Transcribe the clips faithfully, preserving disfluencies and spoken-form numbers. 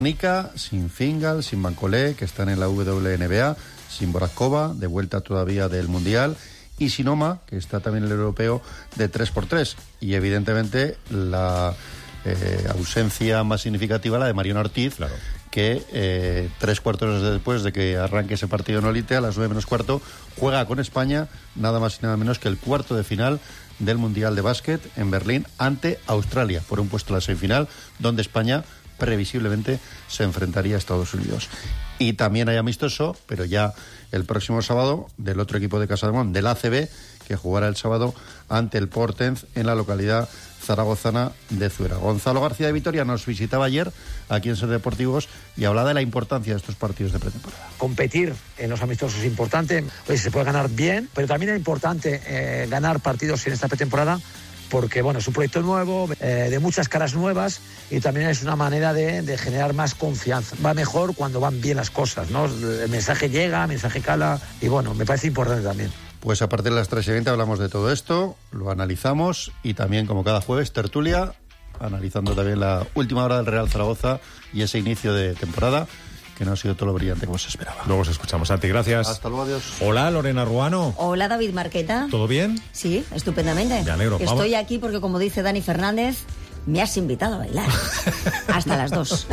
Nica, sin Fingal, sin Bancolé, que están en la W N B A, sin Borazkova, de vuelta todavía del Mundial, y sin Oma, que está también en el europeo de tres por tres. Y evidentemente la eh, ausencia más significativa, la de Mariona Ortiz, claro, que eh, tres cuartos después de que arranque ese partido en Olite, a las nueve menos cuarto, juega con España, nada más y nada menos que el cuarto de final del Mundial de Básquet en Berlín ante Australia, por un puesto en la semifinal, donde España previsiblemente se enfrentaría a Estados Unidos. Y también hay amistoso, pero ya el próximo sábado, del otro equipo de Casademont, del A C B, que jugará el sábado ante el Portens en la localidad zaragozana de Zuera. Gonzalo García de Vitoria nos visitaba ayer aquí en Ser Deportivos y hablaba de la importancia de estos partidos de pretemporada. Competir en los amistosos es importante, pues se puede ganar bien, pero también es importante eh, ganar partidos en esta pretemporada, porque bueno, es un proyecto nuevo, eh, de muchas caras nuevas, y también es una manera de, de generar más confianza. Va mejor cuando van bien las cosas, ¿no? El mensaje llega, el mensaje cala, y bueno, me parece importante también. Pues a partir de las tres y veinte hablamos de todo esto, lo analizamos, y también, como cada jueves, tertulia, analizando también la última hora del Real Zaragoza y ese inicio de temporada, que no ha sido todo lo brillante como se esperaba. Luego os escuchamos, Santi, gracias. Hasta luego, adiós. Hola, Lorena Ruano. Hola, David Marqueta. ¿Todo bien? Sí, estupendamente. Me alegro. Estoy aquí porque, como dice Dani Fernández, me has invitado a bailar. Hasta las dos.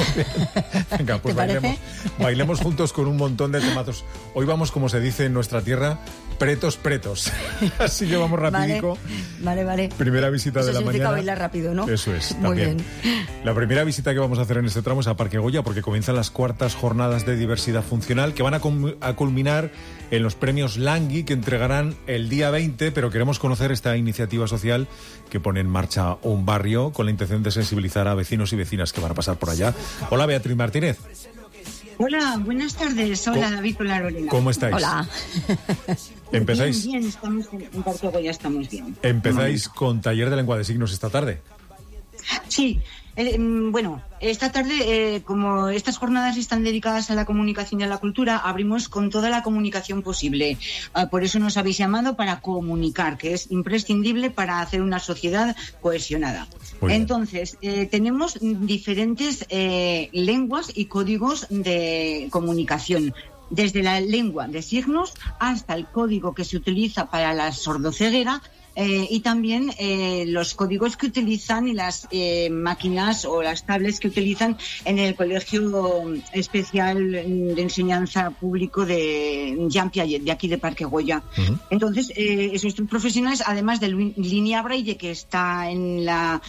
Venga, pues ¿Te bailemos, bailemos juntos con un montón de temazos. Hoy vamos, como se dice en nuestra tierra, pretos, pretos. Así que vamos rapidico. Vale, vale, vale. Primera visita Eso de la mañana. significa bailar rápido, ¿no? Eso es, Muy también. bien. La primera visita que vamos a hacer en este tramo es a Parque Goya, porque comienzan las cuartas jornadas de diversidad funcional, que van a, com- a culminar en los premios Langui, que entregarán el día veinte, pero queremos conocer esta iniciativa social que pone en marcha un barrio con la intención de sensibilizar a vecinos y vecinas que van a pasar por allá. Hola, Beatriz Martínez. Hola, buenas tardes. Hola, David, hola, Lorena. ¿Cómo estáis? Hola. ¿Empezáis? Bien, bien, estamos en Parque Goya, estamos bien. ¿Empezáis con taller de lengua de signos esta tarde? Sí, eh, bueno, esta tarde, eh, como estas jornadas están dedicadas a la comunicación y a la cultura, abrimos con toda la comunicación posible. Uh, por eso nos habéis llamado, para comunicar, que es imprescindible para hacer una sociedad cohesionada. Entonces, eh, tenemos diferentes eh, lenguas y códigos de comunicación. Desde la lengua de signos hasta el código que se utiliza para la sordoceguera, eh, y también eh, los códigos que utilizan y las eh, máquinas o las tablets que utilizan en el Colegio Especial de Enseñanza Público de Jean Piaget, de aquí de Parque Goya. Uh-huh. Entonces, eh, esos profesionales, además de línea Braille, que está en la...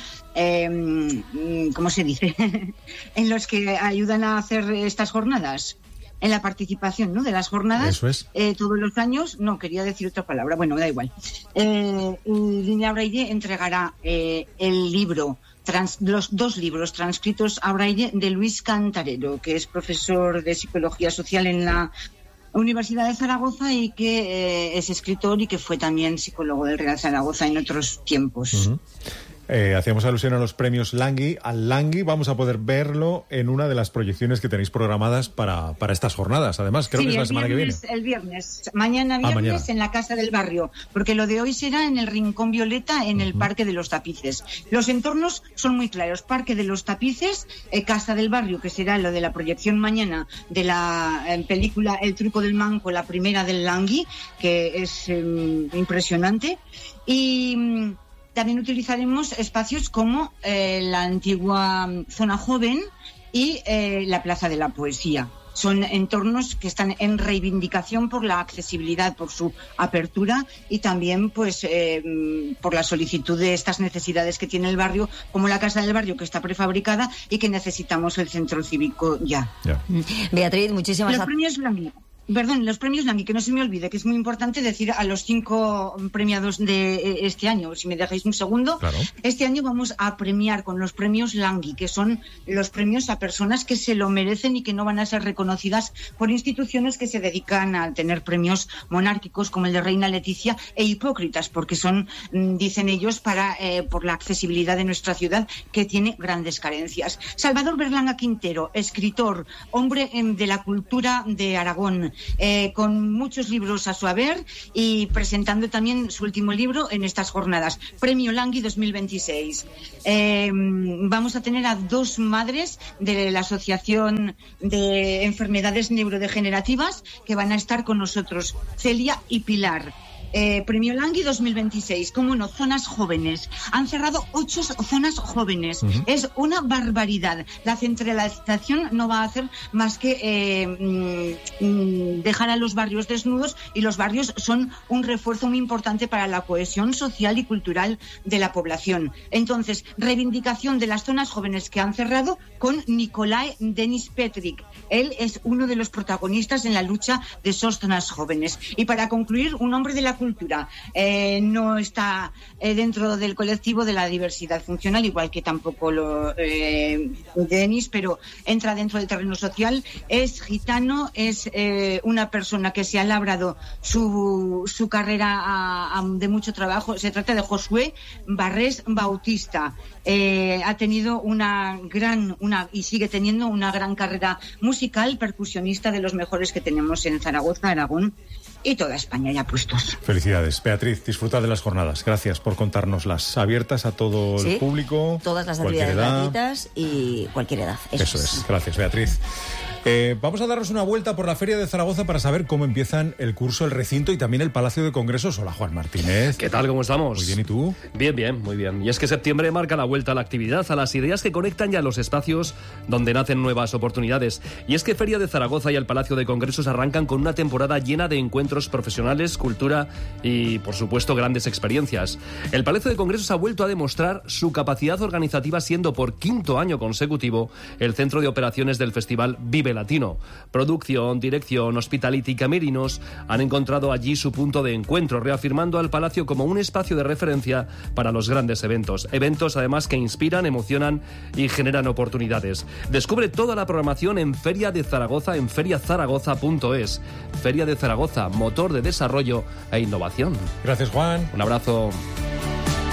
Eh, ¿cómo se dice? en los que ayudan a hacer estas jornadas. En la participación, ¿no?, de las jornadas. Eso es. Eh, todos los años, no, quería decir otra palabra, bueno, da igual. Eh, Línea Braille entregará eh, el libro, trans, los dos libros transcritos a Braille de Luis Cantarero, que es profesor de Psicología Social en la Universidad de Zaragoza y que eh, es escritor y que fue también psicólogo del Real Zaragoza en otros tiempos. Uh-huh. Eh, hacíamos alusión a los premios Langui. Al Langui vamos a poder verlo en una de las proyecciones que tenéis programadas para, para estas jornadas. Además, creo sí, que es la semana viernes, que viene. El viernes, mañana viernes, ah, mañana. En la Casa del Barrio, porque lo de hoy será en el Rincón Violeta, en el uh-huh. Parque de los Tapices. Los entornos son muy claros: Parque de los Tapices, eh, Casa del Barrio, que será lo de la proyección mañana de la eh, película El Truco del Manco, la primera del Langui, que es eh, impresionante. Y... también utilizaremos espacios como eh, la antigua Zona Joven y eh, la Plaza de la Poesía. Son entornos que están en reivindicación por la accesibilidad, por su apertura y también pues eh, por la solicitud de estas necesidades que tiene el barrio, como la Casa del Barrio, que está prefabricada y que necesitamos el centro cívico ya. Yeah. Beatriz, muchísimas gracias. Los premios Langui. Perdón, los premios Langui, que no se me olvide, que es muy importante decir a los cinco premiados de este año, si me dejáis un segundo. Claro. Este año vamos a premiar con los premios Langui, que son los premios a personas que se lo merecen y que no van a ser reconocidas por instituciones que se dedican a tener premios monárquicos, como el de Reina Leticia, e hipócritas, porque son, dicen ellos, para eh, por la accesibilidad de nuestra ciudad, que tiene grandes carencias. Salvador Berlanga Quintero, escritor, hombre eh, de la cultura de Aragón, eh, con muchos libros a su haber y presentando también su último libro en estas jornadas, Premio Langui dos mil veintiséis. Eh, vamos a tener a dos madres de la Asociación de Enfermedades Neurodegenerativas que van a estar con nosotros, Celia y Pilar. Eh, Premio Langui dos mil veintiséis, como no, zonas jóvenes. Han cerrado ocho zonas jóvenes. Uh-huh. Es una barbaridad. La centralización no va a hacer más que eh, mm, dejar a los barrios desnudos, y los barrios son un refuerzo muy importante para la cohesión social y cultural de la población. Entonces, reivindicación de las zonas jóvenes que han cerrado con Nicolae Denis Petric. Él es uno de los protagonistas en la lucha de esas zonas jóvenes. Y para concluir, un hombre de la cultura. Eh, no está eh, dentro del colectivo de la diversidad funcional, igual que tampoco lo eh, Denis, pero entra dentro del terreno social. Es gitano, es eh, una persona que se ha labrado su, su carrera a, a, de mucho trabajo. Se trata de Josué Barrés Bautista. Eh, ha tenido una gran, una y sigue teniendo una gran carrera musical, percusionista de los mejores que tenemos en Zaragoza, Aragón y toda España ya puestos. Felicidades, Beatriz, disfruta de las jornadas. Gracias por contárnoslas, abiertas a todo sí, el público. Todas las actividades gratuitas y cualquier edad. Eso, Eso es. es. Gracias, Beatriz. Eh, vamos a darnos una vuelta por la Feria de Zaragoza para saber cómo empiezan el curso, el recinto y también el Palacio de Congresos. Hola, Juan Martínez. ¿Qué tal? ¿Cómo estamos? Muy bien, ¿y tú? Bien, bien, muy bien. Y es que septiembre marca la vuelta a la actividad, a las ideas que conectan y a los espacios donde nacen nuevas oportunidades. Y es que Feria de Zaragoza y el Palacio de Congresos arrancan con una temporada llena de encuentros profesionales, cultura y, por supuesto, grandes experiencias. El Palacio de Congresos ha vuelto a demostrar su capacidad organizativa, siendo por quinto año consecutivo el centro de operaciones del Festival Vive Latino. Producción, dirección, hospitality y camerinos han encontrado allí su punto de encuentro, reafirmando al Palacio como un espacio de referencia para los grandes eventos. Eventos, además, que inspiran, emocionan y generan oportunidades. Descubre toda la programación en Feria de Zaragoza en feria zaragoza punto es. Feria de Zaragoza, motor de desarrollo e innovación. Gracias, Juan. Un abrazo.